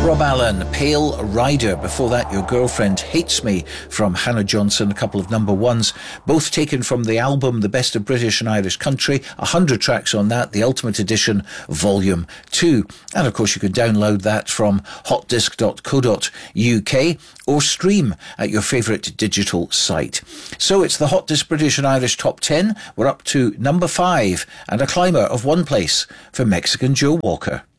Rob Allen, Pale Rider. Before that, Your Girlfriend Hates Me from Hannah Johnson, a couple of number ones, both taken from the album The Best of British and Irish Country, 100 tracks on that, the Ultimate Edition, Volume 2. And of course, you can download that from hotdisc.co.uk or stream at your favourite digital site. So it's the Hot Disc British and Irish Top 10. We're up to number 5 and a climber of one place for Mexican Joe Walker.